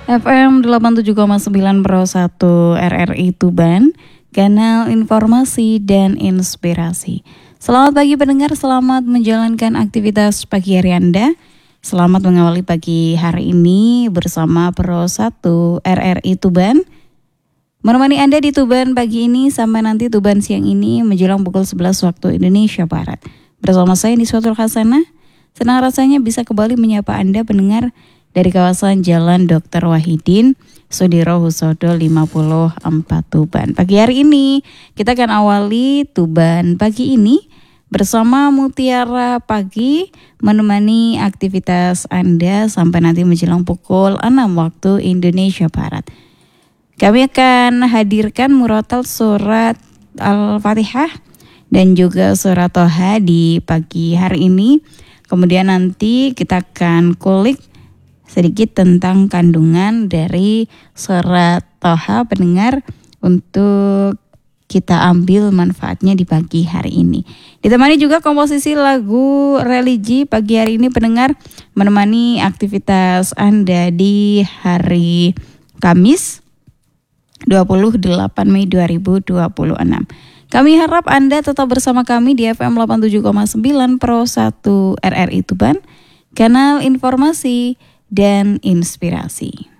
FM 87,9 Pro 1 RRI Tuban, kanal informasi dan inspirasi. Selamat pagi pendengar, selamat menjalankan aktivitas pagi hari Anda. Selamat mengawali pagi hari ini bersama Pro 1 RRI Tuban. Menemani Anda di Tuban pagi ini sampai nanti Tuban siang ini menjelang pukul 11 waktu Indonesia Barat. Bersama saya Niswatul Hasanah, senang rasanya bisa kembali menyapa Anda pendengar dari kawasan Jalan Dr. Wahidin, Sudirohusodo 54 Tuban. Pagi hari ini kita akan awali Tuban pagi ini bersama Mutiara Pagi menemani aktivitas Anda sampai nanti menjelang pukul 6 waktu Indonesia Barat. Kami akan hadirkan murotal surat Al-Fatihah dan juga surat Toha di pagi hari ini. Kemudian nanti kita akan kulik sedikit tentang kandungan dari surat Toha pendengar untuk kita ambil manfaatnya di pagi hari ini. Ditemani juga komposisi lagu religi pagi hari ini pendengar menemani aktivitas Anda di hari Kamis 28 Mei 2026. Kami harap Anda tetap bersama kami di FM 87,9 Pro 1 RRI Tuban, kanal informasi dan inspirasi.